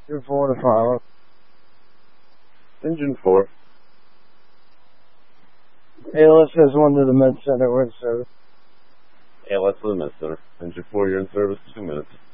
Engine 4 to follow. Engine 4. ALS has one to the med center. We're in service. ALS to the Med Center. Engine 4, you're in service, 2 minutes.